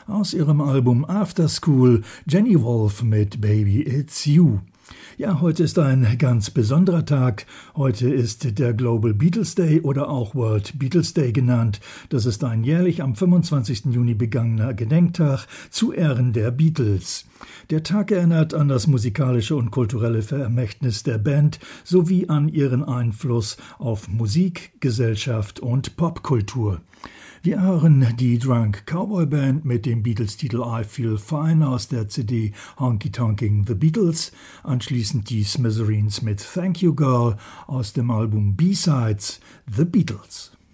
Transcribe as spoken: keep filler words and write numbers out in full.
aus ihrem Album After School, Jenny Wolf mit Baby It's You. Ja, heute ist ein ganz besonderer Tag. Heute ist der Global Beatles Day oder auch World Beatles Day genannt. Das ist ein jährlich am fünfundzwanzigsten Juni begangener Gedenktag zu Ehren der Beatles. Der Tag erinnert an das musikalische und kulturelle Vermächtnis der Band sowie an ihren Einfluss auf Musik, Gesellschaft und Popkultur. Wir hören die Drunk Cowboy Band mit dem Beatles-Titel I Feel Fine aus der C D Honky Tonking The Beatles, anschließend die Smithereens mit Thank You Girl aus dem Album B-Sides The Beatles.